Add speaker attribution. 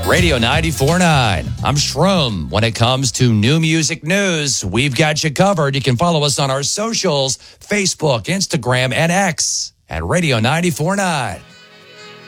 Speaker 1: Radio 94.9. I'm Shroom. When it comes to new music news, we've got you covered. You can follow us on our socials, Facebook, Instagram, and X at Radio 94.9.